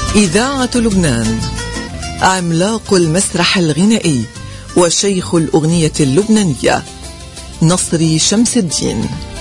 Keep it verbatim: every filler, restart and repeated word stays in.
إذاعة لبنان، عملاق المسرح الغنائي وشيخ الأغنية اللبنانية نصري شمس الدين.